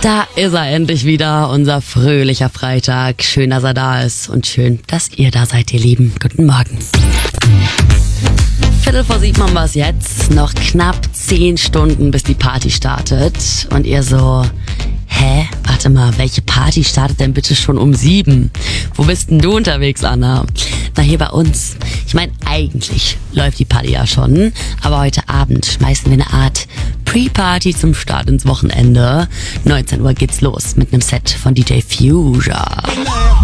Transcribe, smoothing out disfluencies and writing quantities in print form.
Da ist er endlich wieder, unser fröhlicher Freitag. Schön, dass er da ist und schön, dass ihr da seid, ihr Lieben. Guten Morgen. 7:15 haben wir es jetzt. Noch knapp 10 Stunden, bis die Party startet. Und ihr so, hä? Warte mal, welche Party startet denn bitte schon um 7? Wo bist denn du unterwegs, Anna? Na, hier bei uns. Ich meine, eigentlich läuft die Party ja schon. Aber heute Abend schmeißen wir eine Art Pre-Party zum Start ins Wochenende. 19 Uhr geht's los mit einem Set von DJ Fusion.